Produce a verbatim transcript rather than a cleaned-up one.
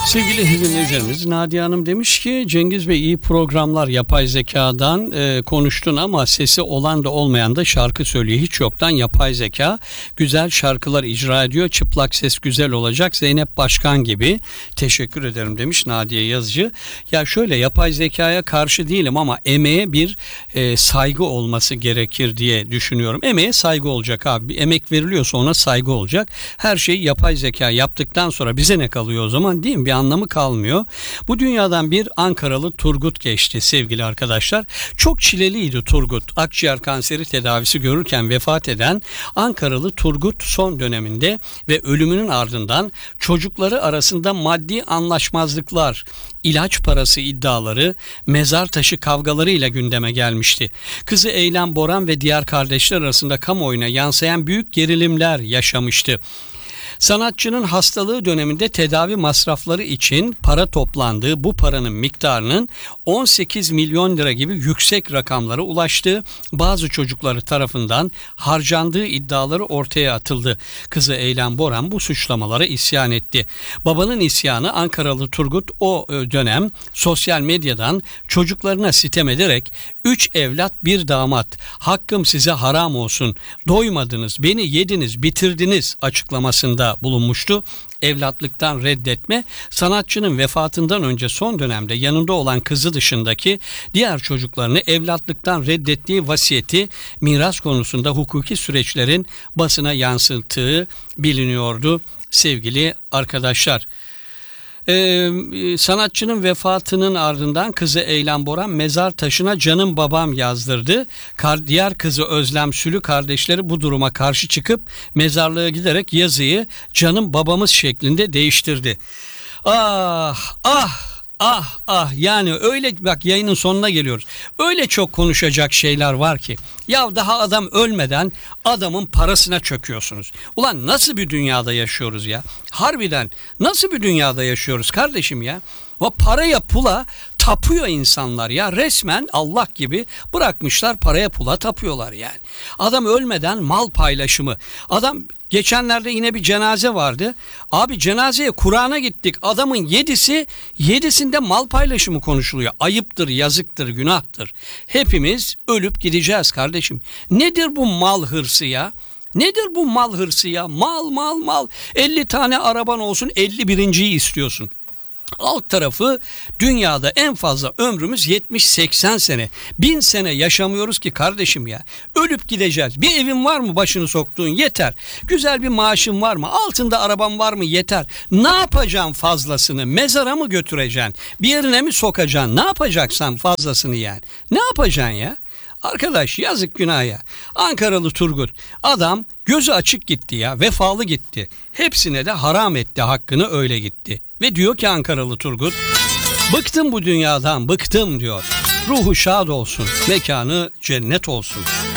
Sevgili dinleyicilerimiz, Nadia Hanım demiş ki Cengiz Bey iyi programlar yapay zekadan e, konuştun ama sesi olan da olmayan da şarkı söylüyor. Hiç yoktan yapay zeka güzel şarkılar icra ediyor. Çıplak ses güzel olacak. Zeynep Başkan gibi. Teşekkür ederim demiş Nadia Yazıcı. Ya şöyle, yapay zekaya karşı değilim ama emeğe bir e, saygı olması gerekir diye düşünüyorum. Emeğe saygı olacak abi. Bir emek veriliyorsa ona saygı olacak. Her şeyi yapay zeka yaptıktan sonra bize ne kalıyor o zaman, değil mi? Bir anlamı kalmıyor. Bu dünyadan bir Ankaralı Turgut geçti sevgili arkadaşlar. Çok çileliydi Turgut. Akciğer kanseri tedavisi görürken vefat eden Ankaralı Turgut son döneminde ve ölümünün ardından çocukları arasında maddi anlaşmazlıklar, ilaç parası iddiaları, mezar taşı kavgalarıyla gündeme gelmişti. Kızı Eylem Boran ve diğer kardeşler arasında kamuoyuna yansıyan büyük gerilimler yaşamıştı. Sanatçının hastalığı döneminde tedavi masrafları için para toplandığı, bu paranın miktarının on sekiz milyon lira gibi yüksek rakamlara ulaştığı, bazı çocukları tarafından harcandığı iddiaları ortaya atıldı. Kızı Eylem Boran bu suçlamalara isyan etti. Babanın isyanı, Ankaralı Turgut o dönem sosyal medyadan çocuklarına sitem ederek üç evlat bir damat, hakkım size haram olsun, doymadınız, beni yediniz bitirdiniz açıklamasında bulunmuştu. Evlatlıktan reddetme, sanatçının vefatından önce son dönemde yanında olan kızı dışındaki diğer çocuklarını evlatlıktan reddettiği vasiyeti miras konusunda hukuki süreçlerin basına yansıttığı biliniyordu sevgili arkadaşlar. Ee, sanatçının vefatının ardından kızı Eylem Boran mezar taşına canım babam yazdırdı. Kar, diğer kızı Özlem Sülü kardeşleri bu duruma karşı çıkıp mezarlığa giderek yazıyı canım babamız şeklinde değiştirdi. Ah ah ah ah, yani öyle, bak yayının sonuna geliyoruz. Öyle çok konuşacak şeyler var ki. Ya daha adam ölmeden adamın parasına çöküyorsunuz. Ulan nasıl bir dünyada yaşıyoruz ya? Harbiden nasıl bir dünyada yaşıyoruz kardeşim ya? O paraya pula tapıyor insanlar ya, resmen Allah gibi bırakmışlar, paraya pula tapıyorlar yani. Adam ölmeden mal paylaşımı. Adam, geçenlerde yine bir cenaze vardı. Abi cenazeye Kur'an'a gittik. Adamın yedisi, yedisinde mal paylaşımı konuşuluyor. Ayıptır, yazıktır, günahtır. Hepimiz ölüp gideceğiz kardeşim. Nedir bu mal hırsı ya? Nedir bu mal hırsı ya? Mal mal mal. elli tane araban olsun, elli birinciyi istiyorsun. Alt tarafı dünyada en fazla ömrümüz yetmiş seksen sene. bin sene yaşamıyoruz ki kardeşim ya. Ölüp gideceğiz. Bir evin var mı başını soktuğun? Yeter. Güzel bir maaşın var mı? Altında araban var mı? Yeter. Ne yapacaksın fazlasını? Mezara mı götüreceksin? Bir yerine mi sokacaksın? Ne yapacaksan fazlasını yani? Ne yapacaksın ya? Arkadaş yazık, günah ya. Ankaralı Turgut, adam gözü açık gitti ya, vefalı gitti. Hepsine de haram etti hakkını, öyle gitti. Ve diyor ki Ankaralı Turgut, bıktım bu dünyadan, bıktım diyor. Ruhu şad olsun, mekanı cennet olsun.